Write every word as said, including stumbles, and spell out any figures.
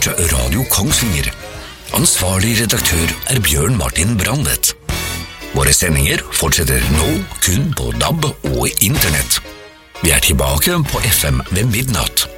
hørte Radio Kongsvinger. Ansvarlig redaktør er Bjørn Martin Brandet. Våre sendinger fortsetter nå kun på D A B og internett. Vi er tilbake på F M ved midnatt.